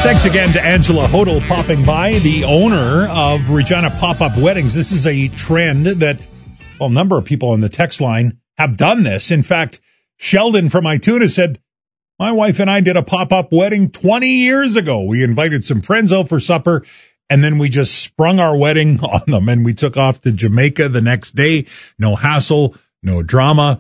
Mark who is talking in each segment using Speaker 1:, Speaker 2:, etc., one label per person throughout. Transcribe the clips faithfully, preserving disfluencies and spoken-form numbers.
Speaker 1: Thanks again to Angela Hodel popping by, the owner of Regina Pop-Up Weddings. This is a trend that, well, a number of people on the text line have done this. In fact, Sheldon from Ituna said, my wife and I did a pop-up wedding twenty years ago. We invited some friends out for supper, and then we just sprung our wedding on them, and we took off to Jamaica the next day. No hassle, no drama,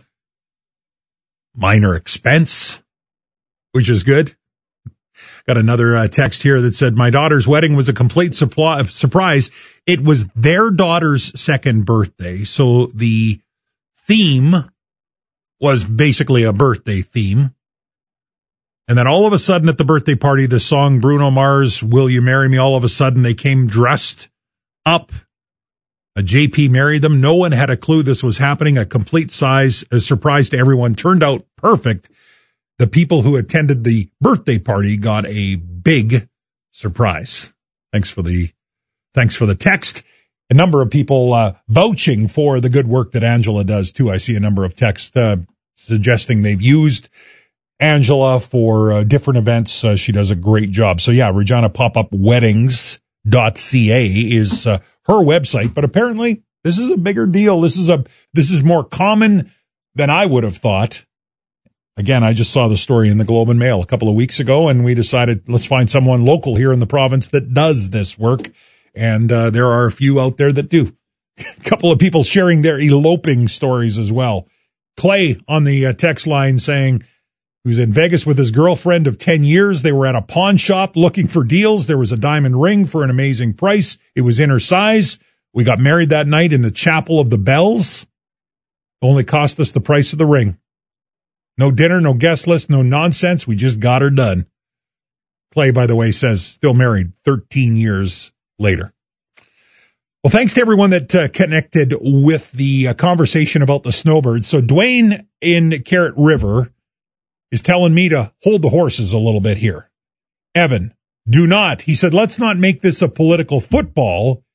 Speaker 1: minor expense, which is good. Got another uh, text here that said, my daughter's wedding was a complete supply- surprise. It was their daughter's second birthday, so the theme was basically a birthday theme. And then all of a sudden at the birthday party, the song Bruno Mars, Will You Marry Me? All of a sudden they came dressed up. A J P married them. No one had a clue this was happening. A complete size, a surprise to everyone. Turned out perfect. The people who attended the birthday party got a big surprise. Thanks for the, thanks for the text. A number of people uh, vouching for the good work that Angela does too. I see a number of texts uh, suggesting they've used Angela for uh, different events. Uh, she does a great job. So yeah, Regina Pop-Up Weddings dot C A is uh, her website, but apparently this is a bigger deal. This is a, this is more common than I would have thought. Again, I just saw the story in the Globe and Mail a couple of weeks ago, and we decided let's find someone local here in the province that does this work. And uh, there are a few out there that do. A couple of people sharing their eloping stories as well. Clay on the uh, text line saying he was in Vegas with his girlfriend of ten years. They were at a pawn shop looking for deals. There was a diamond ring for an amazing price. It was in her size. We got married that night in the Chapel of the Bells. Only cost us the price of the ring. No dinner, no guest list, no nonsense. We just got her done. Clay, by the way, says still married thirteen years later. Well, thanks to everyone that uh, connected with the uh, conversation about the snowbirds. So Dwayne in Carrot River is telling me to hold the horses a little bit here. Evan, do not. He said, let's not make this a political football.